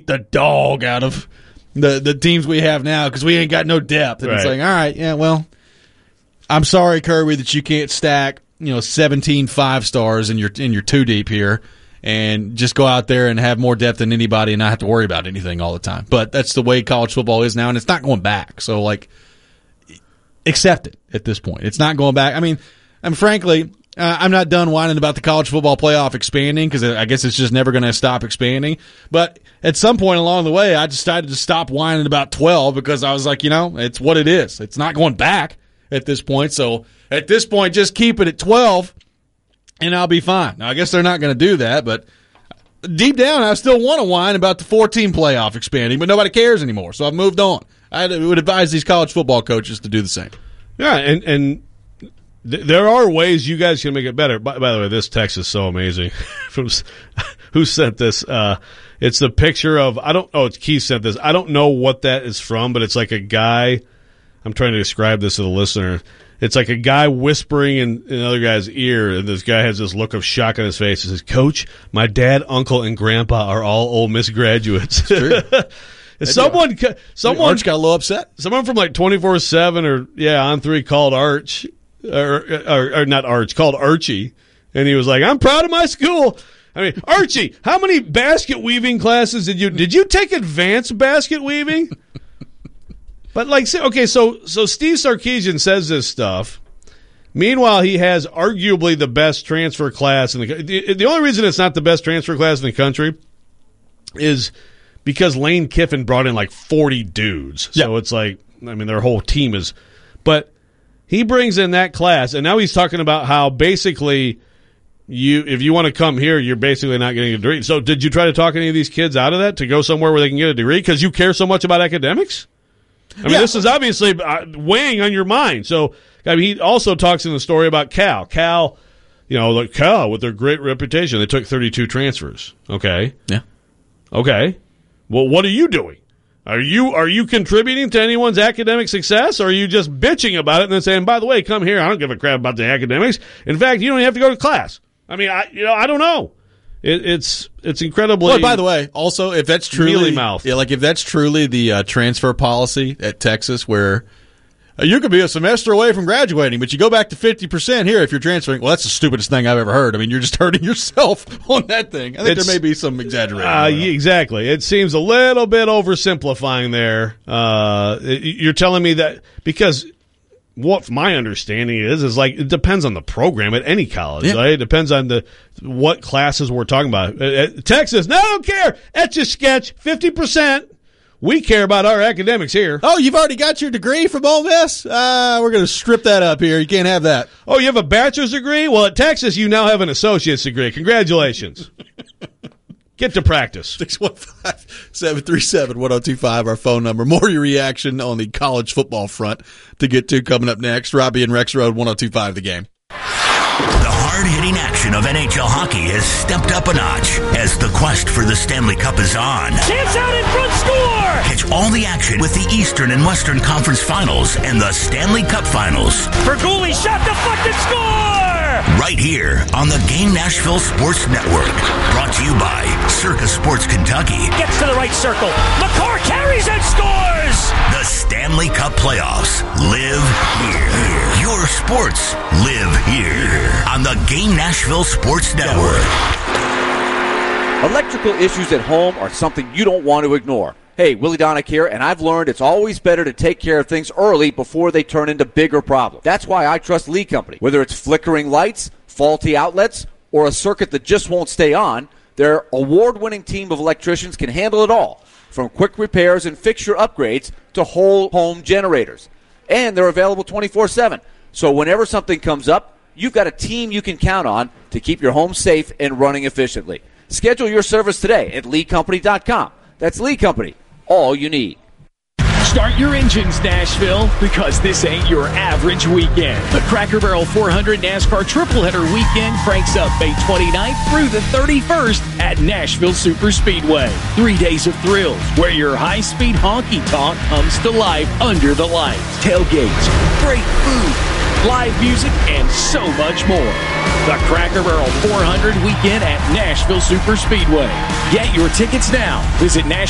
the dog out of the teams we have now because we ain't got no depth. And It's like, all right, yeah, well, I'm sorry, Kirby, that you can't stack 17 5-stars in your two deep here and just go out there and have more depth than anybody and not have to worry about anything all the time. But that's the way college football is now, and it's not going back. So, accept it at this point. It's not going back. I mean, frankly, I'm not done whining about the college football playoff expanding because I guess it's just never going to stop expanding. But at some point along the way, I decided to stop whining about 12 because I was like, it's what it is. It's not going back at this point. So at this point, just keep it at 12 and I'll be fine. Now, I guess they're not going to do that, but deep down, I still want to whine about the 14 playoff expanding, but nobody cares anymore. So I've moved on. I would advise these college football coaches to do the same. Yeah, and there are ways you guys can make it better. By the way, this text is so amazing. Who sent this? It's the picture of, it's Keith sent this. I don't know what that is from, but it's like a guy. I'm trying to describe this to the listener. It's like a guy whispering in another guy's ear, and this guy has this look of shock on his face. He says, "Coach, my dad, uncle, and grandpa are all Ole Miss graduates." True. Someone Arch got a little upset. Someone from 24/7 or On3 called Arch or not Arch, called Archie, and he was like, "I'm proud of my school." I mean, Archie, how many basket weaving classes did you take advanced basket weaving? But so Steve Sarkisian says this stuff. Meanwhile, he has arguably the best transfer class in the only reason it's not the best transfer class in the country is because Lane Kiffin brought in 40 dudes. So it's their whole team is. But he brings in that class, and now he's talking about how basically if you want to come here, you're basically not getting a degree. So did you try to talk any of these kids out of that to go somewhere where they can get a degree because you care so much about academics? I mean, this is obviously weighing on your mind. So he also talks in the story about Cal. Cal, Cal with their great reputation, they took 32 transfers. Okay. Yeah. Okay. Well, what are you doing? Are you contributing to anyone's academic success, or are you just bitching about it and then saying, by the way, come here, I don't give a crap about the academics. In fact, you don't even have to go to class. I mean, I don't know. It's incredibly. Well, by the way, also if that's truly mealy-mouthed. If that's truly the transfer policy at Texas, where you could be a semester away from graduating, but you go back to 50% here if you're transferring. Well, that's the stupidest thing I've ever heard. I mean, you're just hurting yourself on that thing. I think there may be some exaggeration. Exactly. It seems a little bit oversimplifying there. You're telling me that because what my understanding is it depends on the program at any college. Yeah. Right? It depends on what classes we're talking about. At Texas, no, I don't care. Etch-a-sketch, 50%. We care about our academics here. Oh, you've already got your degree from Ole Miss? We're going to strip that up here. You can't have that. Oh, you have a bachelor's degree? Well, at Texas, you now have an associate's degree. Congratulations. Get to practice. 615-737-1025, our phone number. More of your reaction on the college football front to get to coming up next. Robbie and Rex Road, 1025 The Game. The hard-hitting action of NHL hockey has stepped up a notch as the quest for the Stanley Cup is on. Chance out in front, score! Catch all the action with the Eastern and Western Conference Finals and the Stanley Cup Finals. Ferguli shot deflected, score! Right here on the Game Nashville Sports Network. Brought to you by Circa Sports Kentucky. Gets to the right circle. McCarr carries and scores! The Stanley Cup Playoffs live here. Your sports live here on the Game Nashville Sports Network. Electrical issues at home are something you don't want to ignore. Hey, Willie Donick here, and I've learned it's always better to take care of things early before they turn into bigger problems. That's why I trust Lee Company. Whether it's flickering lights, faulty outlets, or a circuit that just won't stay on, their award-winning team of electricians can handle it all, from quick repairs and fixture upgrades to whole home generators. And they're available 24/7. So whenever something comes up, you've got a team you can count on to keep your home safe and running efficiently. Schedule your service today at LeeCompany.com. That's Lee Company. All you need. Start your engines, Nashville, because this ain't your average weekend. The Cracker Barrel 400 NASCAR Tripleheader Weekend cranks up May 29th through the 31st at Nashville Superspeedway. 3 days of thrills where your high-speed honky-tonk comes to life under the lights. Tailgates, great food, live music, and so much more. The Cracker Barrel 400 Weekend at Nashville Superspeedway. Get your tickets now. Visit Nashville.